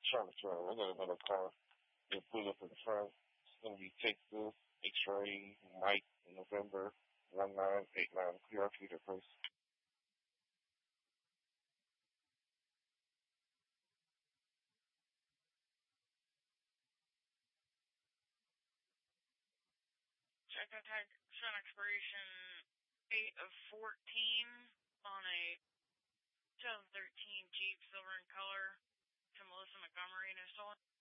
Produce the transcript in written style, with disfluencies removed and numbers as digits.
Charlotte, I got another car. They pull up in front. It's going to be Texas, X-Ray, Mike, November, 1989, clear to the place. Check that tag, sun expiration 8 of 14 on a 2013 Jeep, silver in color, to Melissa Montgomery, no stolen.